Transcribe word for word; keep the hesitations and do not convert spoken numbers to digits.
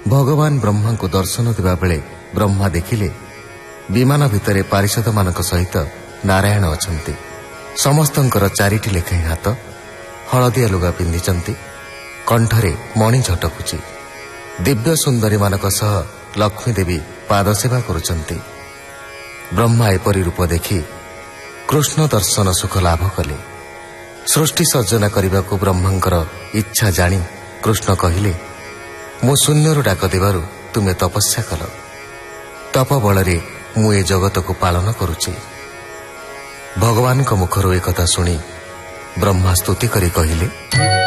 भगवान ब्रह्मा को दर्शन देवा बेले ब्रह्मा देखिले विमान भितरे पारिषद मानक सहित नारायण अछंती। समस्तंकर चारिटी लेखाएं हाथ, हलदिया लुगा पिंधिचंती, कंठरे मणि झटकुची। दिव्य सुंदरी मानक सह लक्ष्मी देवी पाद सेवा करुचंती। ब्रह्मा एपरी रूप देखि कृष्ण दर्शन सुख लाभ कले। सृष्टि सर्जना करने को ब्रह्मांकर इच्छा जानी कृष्ण कहिले, मु शून्यरु डाक देवारु तुमे तपस्या कल। तप बलरे मु ए जगत को पालन करुची। भगवान को मुखर एक कथा सुनी ब्रह्मा स्तुति करी कहिले,